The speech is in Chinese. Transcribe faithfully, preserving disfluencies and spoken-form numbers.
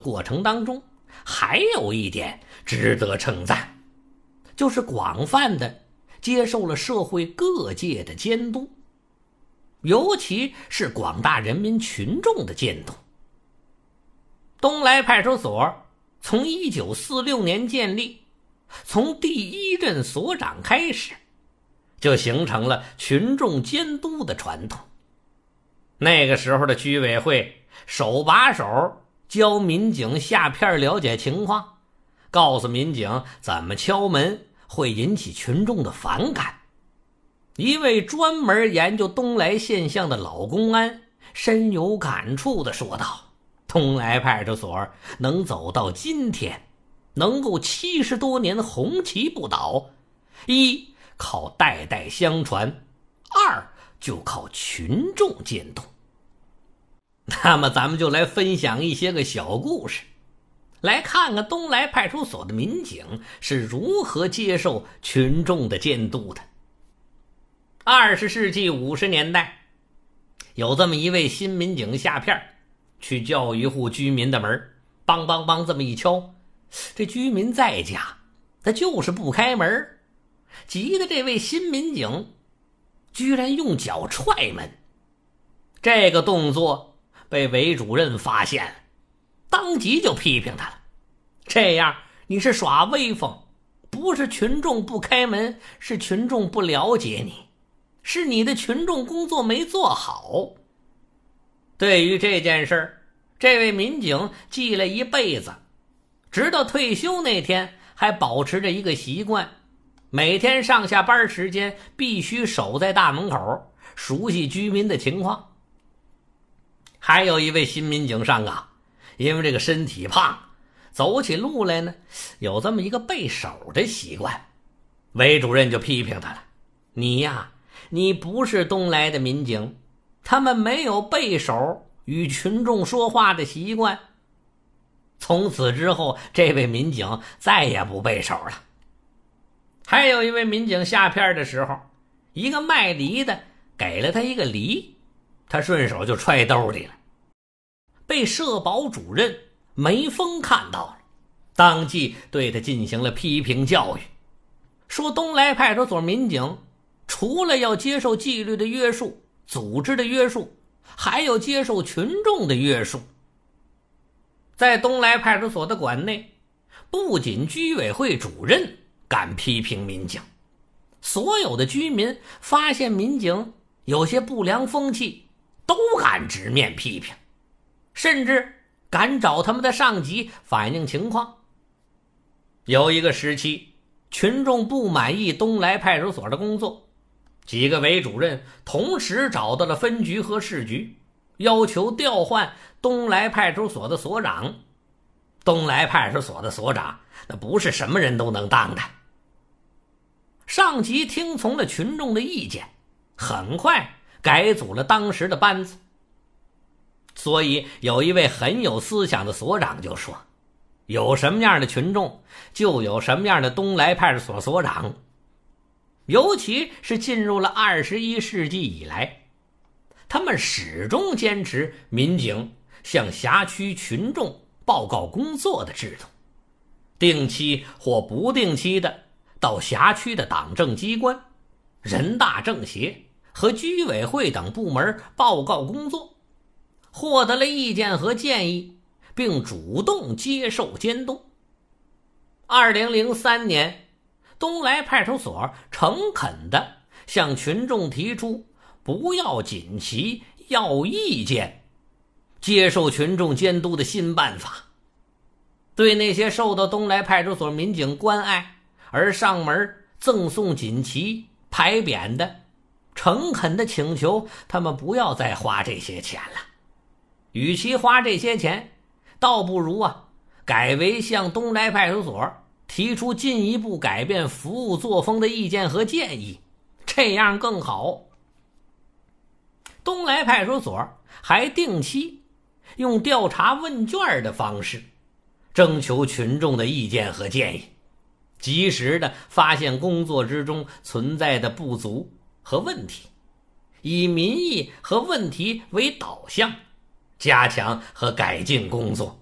过程当中，还有一点值得称赞，就是广泛的接受了社会各界的监督，尤其是广大人民群众的监督。东来派出所从一九四六年建立，从第一任所长开始，就形成了群众监督的传统。那个时候的居委会手把手教民警下片了解情况，告诉民警怎么敲门会引起群众的反感。一位专门研究东来现象的老公安深有感触地说道，东来派出所能走到今天，能够七十多年红旗不倒，一靠代代相传，二就靠群众监督。那么咱们就来分享一些个小故事，来看看东来派出所的民警是如何接受群众的监督的。二十世纪五十年代，有这么一位新民警下片，去叫一户居民的门，梆梆梆这么一敲，这居民在家，他就是不开门，急得这位新民警居然用脚踹门。这个动作被韦主任发现了，当即就批评他了，这样你是耍威风，不是群众不开门，是群众不了解你，是你的群众工作没做好。对于这件事儿，这位民警记了一辈子，直到退休那天还保持着一个习惯，每天上下班时间必须守在大门口，熟悉居民的情况。还有一位新民警上岗，因为这个身体胖，走起路来呢有这么一个背手的习惯，韦主任就批评他了，你呀，你不是东来的民警，他们没有背手与群众说话的习惯。从此之后，这位民警再也不背手了。还有一位民警下片的时候，一个卖梨的给了他一个梨，他顺手就揣兜里了，被社保主任梅峰看到了，当即对他进行了批评教育，说东来派出所民警除了要接受纪律的约束、组织的约束，还要接受群众的约束。在东来派出所的馆内，不仅居委会主任敢批评民警，所有的居民发现民警有些不良风气，都敢直面批评，甚至敢找他们的上级反映情况。有一个时期，群众不满意东来派出所的工作，几个委主任同时找到了分局和市局，要求调换东来派出所的所长。东来派出所的所长那不是什么人都能当的。上级听从了群众的意见，很快改组了当时的班子。所以有一位很有思想的所长就说，有什么样的群众，就有什么样的东来派出所所长。尤其是进入了二十一世纪以来，他们始终坚持民警向辖区群众报告工作的制度，定期或不定期的到辖区的党政机关、人大政协和居委会等部门报告工作，获得了意见和建议，并主动接受监督。二零零三年，东来派出所诚恳地向群众提出不要锦旗要意见，接受群众监督的新办法。对那些受到东来派出所民警关爱而上门赠送锦旗牌匾的，诚恳地请求他们不要再花这些钱了，与其花这些钱，倒不如啊改为向东来派出所提出进一步改变服务作风的意见和建议，这样更好。东来派出所还定期用调查问卷的方式征求群众的意见和建议，及时地发现工作之中存在的不足和问题，以民意和问题为导向，加强和改进工作。